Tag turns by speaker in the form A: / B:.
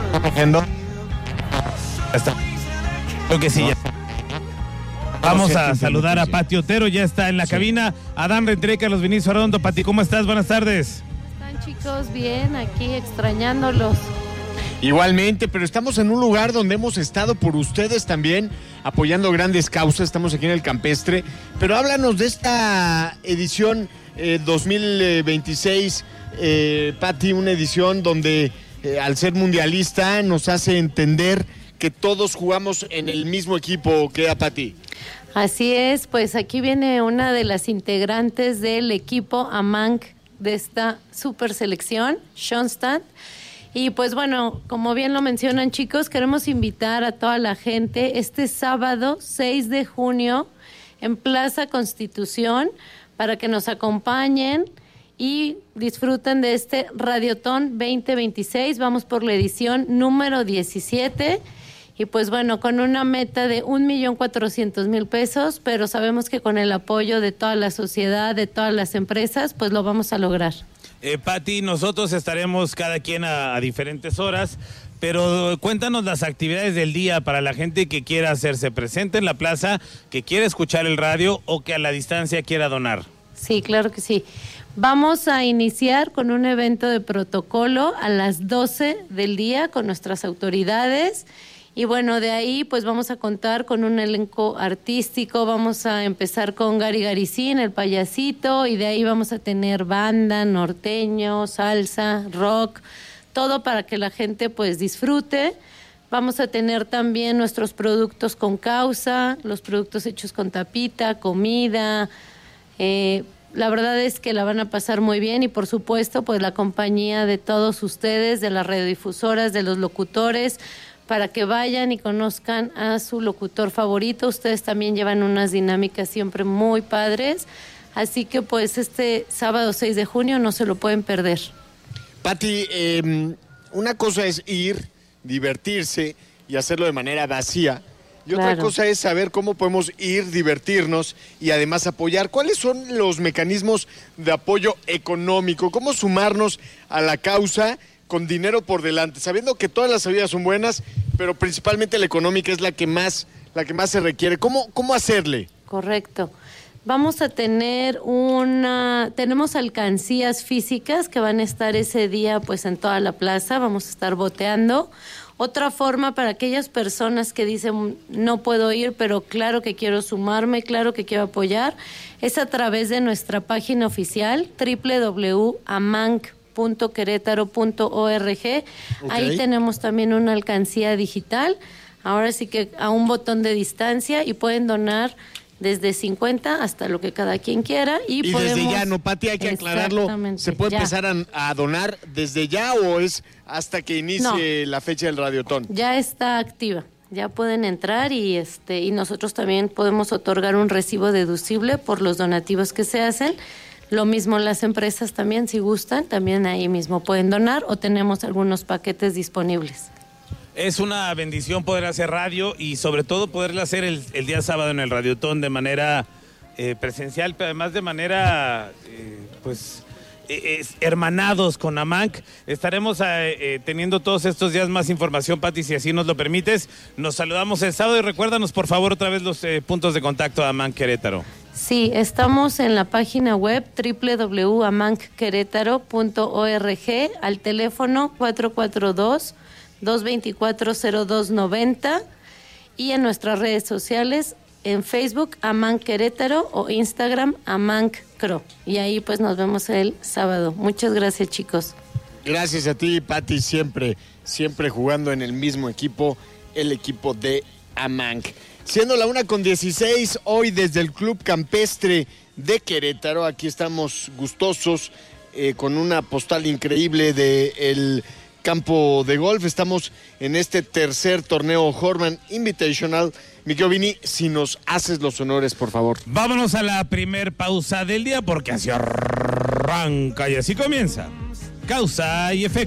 A: Creo que sí, ya. Vamos a saludar a Pati Otero, ya está en la cabina. Adán Rentreca, Carlos Vinicio Arredondo. Pati, ¿cómo estás? Buenas tardes.
B: ¿Están, chicos? Bien, aquí extrañándolos.
C: Igualmente, pero estamos en un lugar donde hemos estado por ustedes también, apoyando grandes causas. Estamos aquí en el Campestre, pero háblanos de esta edición 2026, Pati, una edición donde al ser mundialista nos hace entender que todos jugamos en el mismo equipo. ¿Qué, Pati?
B: Así es, pues aquí viene una de las integrantes del equipo AMANC de esta super selección, Schoenstatt. Y pues bueno, como bien lo mencionan, chicos, queremos invitar a toda la gente este sábado 6 de junio en Plaza Constitución para que nos acompañen y disfruten de este Radiotón 2026. Vamos por la edición número 17 y pues bueno, con una meta de 1,400,000 pesos, pero sabemos que con el apoyo de toda la sociedad, de todas las empresas, pues lo vamos a lograr.
A: Pati, nosotros estaremos cada quien a diferentes horas, pero cuéntanos las actividades del día para la gente que quiera hacerse presente en la plaza, que quiera escuchar el radio o que a la distancia quiera donar.
B: Sí, claro que sí. Vamos a iniciar con un evento de protocolo a las 12 del día con nuestras autoridades. Y bueno, de ahí pues vamos a contar con un elenco artístico, vamos a empezar con Gary Garicín, el payasito, y de ahí vamos a tener banda, norteño, salsa, rock, todo para que la gente pues disfrute. Vamos a tener también nuestros productos con causa, los productos hechos con tapita, comida. La verdad es que la van a pasar muy bien y por supuesto pues la compañía de todos ustedes, de las radiodifusoras, de los locutores, para que vayan y conozcan a su locutor favorito. Ustedes también llevan unas dinámicas siempre muy padres, así que pues este sábado 6 de junio no se lo pueden perder.
C: Pati, una cosa es ir, divertirse y hacerlo de manera vacía, y otra cosa es saber cómo podemos ir, divertirnos y además apoyar. ¿Cuáles son los mecanismos de apoyo económico? ¿Cómo sumarnos a la causa con dinero por delante, sabiendo que todas las ayudas son buenas, pero principalmente la económica es la que más se requiere? ¿Cómo hacerle?
B: Correcto. Vamos a tener tenemos alcancías físicas que van a estar ese día pues en toda la plaza, vamos a estar boteando. Otra forma para aquellas personas que dicen no puedo ir, pero claro que quiero sumarme, claro que quiero apoyar, es a través de nuestra página oficial www.amanc.querétaro.org. Okay. Ahí tenemos también una alcancía digital, ahora sí que a un botón de distancia, y pueden donar desde 50 hasta lo que cada quien quiera. Y
C: desde ya, ¿no, Pati? Hay que aclararlo. ¿Se puede empezar a donar desde ya o es hasta que inicie la fecha del Radiotón?
B: Ya está activa. Ya pueden entrar y nosotros también podemos otorgar un recibo deducible por los donativos que se hacen. Lo mismo las empresas también, si gustan, también ahí mismo pueden donar o tenemos algunos paquetes disponibles.
A: Es una bendición poder hacer radio y sobre todo poderla hacer el día sábado en el Radiotón de manera presencial, pero además de manera hermanados con AMANC. Estaremos teniendo todos estos días más información, Pati, si así nos lo permites. Nos saludamos el sábado y recuérdanos por favor otra vez los puntos de contacto de AMANC Querétaro.
B: Sí, estamos en la página web www.amancquerétaro.org, al teléfono 442-224-0290 y en nuestras redes sociales, en Facebook AMANC Querétaro o Instagram AMANC Cro. Y ahí pues nos vemos el sábado. Muchas gracias, chicos.
C: Gracias a ti, Pati, siempre jugando en el mismo equipo, el equipo de AMANC. Siendo la 1:16, hoy desde el Club Campestre de Querétaro, aquí estamos gustosos con una postal increíble del campo de golf. Estamos en este tercer torneo Horman Invitational. Miquel Vini, si nos haces los honores, por favor.
A: Vámonos a la primer pausa del día porque así arranca y así comienza. Causa y efecto.